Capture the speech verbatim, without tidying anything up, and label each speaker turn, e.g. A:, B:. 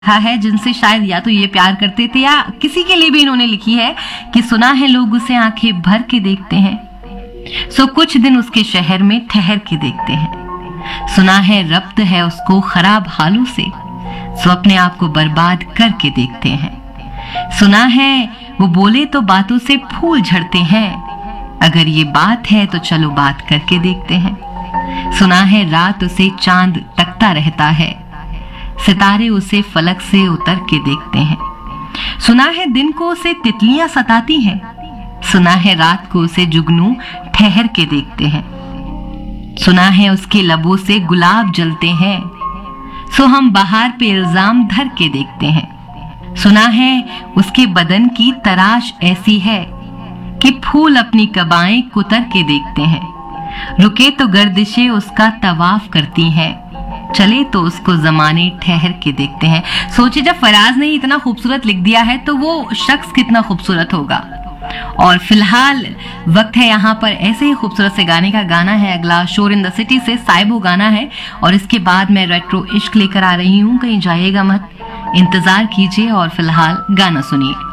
A: लिखा है जिनसे शायद या तो ये प्यार करते थे या किसी के लिए भी इन्होंने लिखी है कि सुना है लोग उसे आंखें भर के देखते हैं, सो कुछ दिन उसके शहर में ठहर के देखते हैं। सुना है रब्त है उसको खराब हालों से, सो अपने आप को बर्बाद करके देखते हैं। सुना है वो बोले तो बातों से फूल झड़ते हैं, अगर ये बात है तो चलो बात करके देखते हैं। सुना है रात उसे चांद तकता रहता है, सितारे उसे फलक से उतर के देखते हैं। सुना है दिन को उसे तितलियां सताती हैं, सुना है रात को उसे जुगनू ठहर के देखते हैं। सुना है उसके लबों से गुलाब जलते हैं, सो हम बहार पे इल्जाम धर के देखते हैं। सुना है उसके बदन की तराश ऐसी है कि फूल अपनी कबाएं कुतर के देखते हैं। रुके तो गर्दिशें उसका तवाफ करती हैं, चले तो उसको जमाने ठहर के देखते हैं। सोचे जब फराज ने इतना खूबसूरत लिख दिया है तो वो शख्स कितना खूबसूरत होगा। और फिलहाल वक्त है यहाँ पर ऐसे ही खूबसूरत से गाने का। गाना है अगला शोर इन द सिटी से, साइबो गाना है। और इसके बाद मैं रेट्रो इश्क लेकर आ रही हूँ, कहीं जाइएगा मत, इंतजार कीजिए और फिलहाल गाना सुनिए।